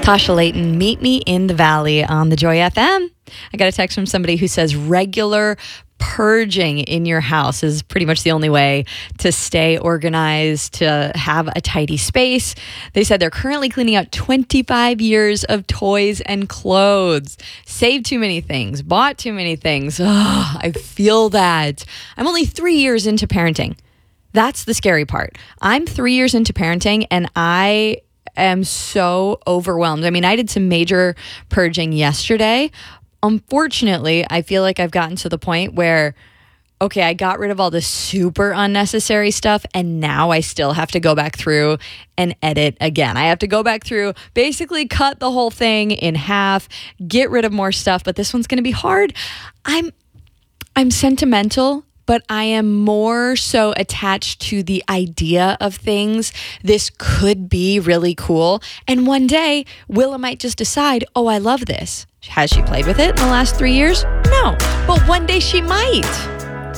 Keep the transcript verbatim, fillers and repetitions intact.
Tasha Layton, Meet Me in the Valley on the Joy F M. I got a text from somebody who says regular purging in your house is pretty much the only way to stay organized, to have a tidy space. They said they're currently cleaning out twenty-five years of toys and clothes. Saved too many things, bought too many things. Oh, I feel that. I'm only three years into parenting. That's the scary part. I'm three years into parenting and I am so overwhelmed. I mean, I did some major purging yesterday. Unfortunately, I feel like I've gotten to the point where, okay, I got rid of all the super unnecessary stuff and now I still have to go back through and edit again. I have to go back through, basically cut the whole thing in half, get rid of more stuff, but this one's going to be hard. I'm I'm sentimental, but I am more so attached to the idea of things. This could be really cool. And one day, Willa might just decide, oh, I love this. Has she played with it in the last three years? No, but one day she might.